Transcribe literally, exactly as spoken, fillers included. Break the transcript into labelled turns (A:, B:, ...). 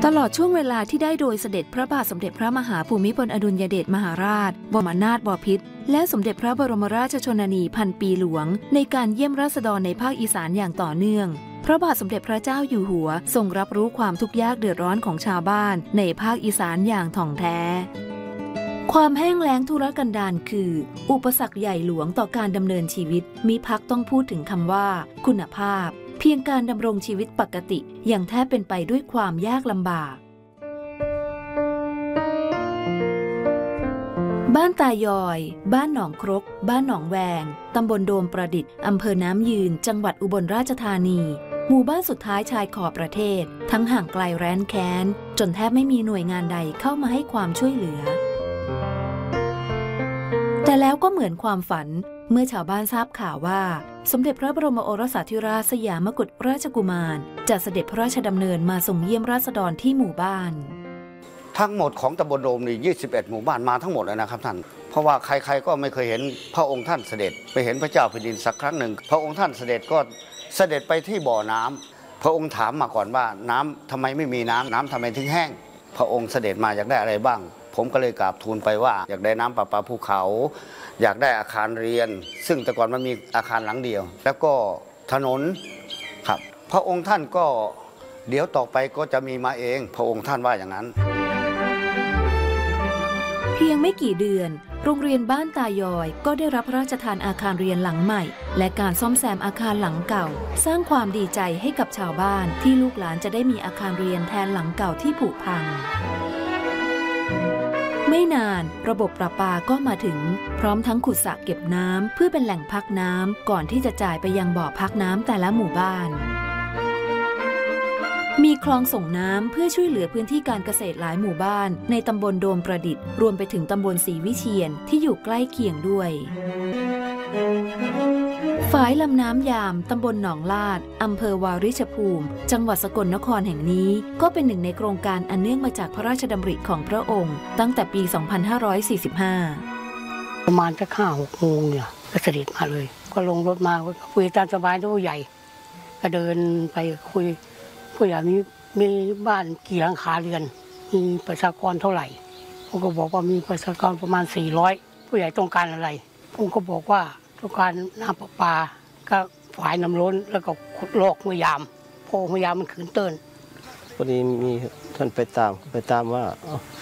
A: ตลอดช่วงเวลาที่ได้โดยเสด็จพระบาทสมเด็จพระมหาภูมิพลอดุลยเดชมหาราชบรมนาถบพิตรและสมเด็จพระบรมราชชนนีพันปีหลวงในการเยี่ยมราษฎรในภาคอีสานอย่างต่อเนื่องพระบาทสมเด็จพระเจ้าอยู่หัวทรงรับรู้ความทุกข์ยากเดือดร้อนของชาวบ้านในภาคอีสานอย่างถ่องแท้ความแห้งแล้งทุรกันดารคืออุปสรรคใหญ่หลวงต่อการดำเนินชีวิตมิพักต้องพูดถึงคำว่าคุณภาพเพียงการดำรงชีวิตปกติยังแทบเป็นไปด้วยความยากลำบากบ้านตายอยบ้านหนองครกบ้านหนองแวงตำบลโดมประดิษฐ์อำเภอน้ำยืนจังหวัดอุบลราชธานีหมู่บ้านสุดท้ายชายขอบประเทศทั้งห่างไกลแร้นแค้นจนแทบไม่มีหน่วยงานใดเข้ามาให้ความช่วยเหลือแต่แล้วก็เหมือนความฝันเมื่อชาวบ้านทราบข่าวว่าสมเด็จพระบรมโอรสาธิราชสยามกุฎราชกุมารจะเสด็จพระราชดำเนินมาส่งเยี่ยมราษฎรที่หมู่บ้าน
B: ทั้งหมดของตำบลโดมนี่ยี่สิบเอ็ดหมู่บ้านมาทั้งหมดเลยนะครับท่านเพราะว่าใครๆก็ไม่เคยเห็นพระองค์ท่านเสด็จไปเห็นพระเจ้าแผ่นดินสักครั้งหนึ่งพระองค์ท่านเสด็จก็เสด็จไปที่บ่อน้ำพระองค์ถามมาก่อนว่าน้ำทำไมไม่มีน้ำน้ำทำไมถึงแห้งพระองค์เสด็จมาอยากได้อะไรบ้างผมก็เลยกราบทูลไปว่าอยากได้น้ำประปาภูเขาอยากได้อาคารเรียนซึ่งแต่ก่อนมันมีอาคารหลังเดียวแล้วก็ถนนครับพระองค์ท่านก็เดี๋ยวต่อไปก็จะมีมาเองพระองค์ท่านว่าอย่างนั้น
A: เพียงไม่กี่เดือนโรงเรียนบ้านตายอยก็ได้รับพระราชทานอาคารเรียนหลังใหม่และการซ่อมแซมอาคารหลังเก่าสร้างความดีใจให้กับชาวบ้านที่ลูกหลานจะได้มีอาคารเรียนแทนหลังเก่าที่ผุพังไม่นานระบบประปาก็มาถึงพร้อมทั้งขุดสระเก็บน้ำเพื่อเป็นแหล่งพักน้ำก่อนที่จะจ่ายไปยังบ่อพักน้ำแต่ละหมู่บ้านมีคลองส่งน้ำเพื่อช่วยเหลือพื้นที่การเกษตรหลายหมู่บ้านในตำบลโดมประดิษฐ์รวมไปถึงตำบลศรีวิเชียรที่อยู่ใกล้เคียงด้วยฝายลำน้ำยามตำบลหนองลาดอำเภอวาริชภูมิจังหวัดสกลนครแห่งนี้ก็เป็นหนึ่งในโครงการอันเนื่องมาจากพระราชดำริของพระองค์ตั้งแต่ปี สองพันห้าร้อยสี่สิบห้า
C: ประมาณจะห้าหกโมงเนี่ยก็เสด็จมาเลยก็ลงรถมาคุยตามสบายตัวใหญ่ก็เดินไปคุยผู้ใหญ่มีมีบ้านกี่หลังคาเรือนมีประชากรเท่าไหร่ผมก็บอกว่ามีประชากรประมาณสี่ร้อยผู้ใหญ่ต้องการอะไรผมก็บอกว่าต้องการน้ำประปาก็ฝายน้ำล้นแล้วก็ขุดลอกเมื่อยามพอเมื่อยามมันขืนเตือน
D: พอดีมีท่านไปตามไปตามว่า